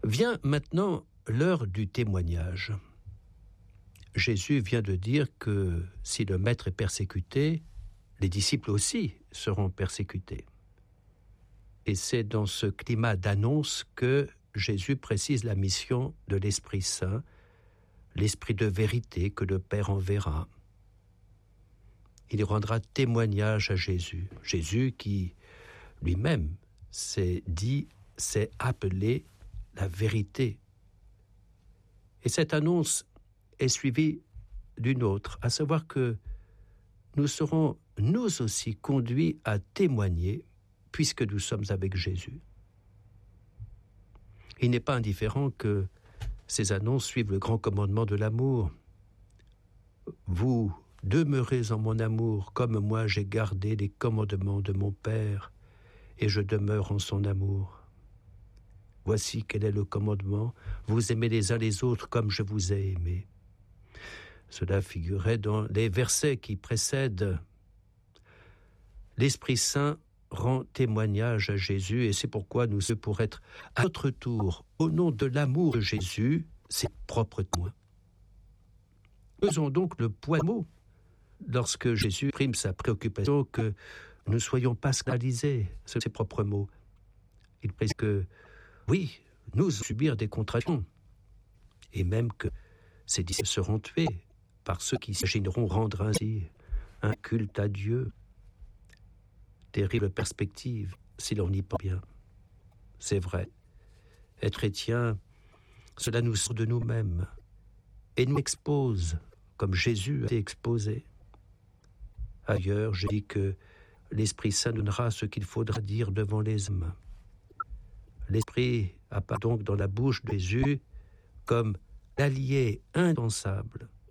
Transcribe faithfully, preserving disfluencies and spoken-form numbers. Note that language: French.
Vient maintenant l'heure du témoignage. Jésus vient de dire que si le Maître est persécuté, les disciples aussi seront persécutés. Et c'est dans ce climat d'annonce que Jésus précise la mission de l'Esprit Saint, l'Esprit de vérité que le Père enverra. Il rendra témoignage à Jésus. Jésus qui, lui-même, s'est dit, s'est appelé la vérité. Et cette annonce est suivie d'une autre, à savoir que nous serons nous aussi conduits à témoigner puisque nous sommes avec Jésus. Il n'est pas indifférent que ces annonces suivent le grand commandement de l'amour. Vous demeurez en mon amour, comme moi j'ai gardé les commandements de mon Père, et je demeure en son amour. Voici quel est le commandement, vous aimez les uns les autres comme je vous ai aimés. Cela figurait dans les versets qui précèdent. L'Esprit Saint rend témoignage à Jésus, et c'est pourquoi nous, pour être à notre tour, au nom de l'amour de Jésus, ses propres témoins. Faisons donc le poids des mots lorsque Jésus exprime sa préoccupation que nous ne soyons pas scandalisés, c'est ses propres mots. Il précise que, oui, nous allons subir des contractions, et même que ces disciples seront tués par ceux qui s'imagineront rendre ainsi un culte à Dieu. Terrible perspective, si l'on y pense bien. C'est vrai, être chrétien, cela nous sort de nous-mêmes et nous expose, comme Jésus a été exposé. Ailleurs, je dis que l'Esprit Saint donnera ce qu'il faudra dire devant les hommes. L'Esprit apparaît donc dans la bouche de Jésus comme l'allié indispensable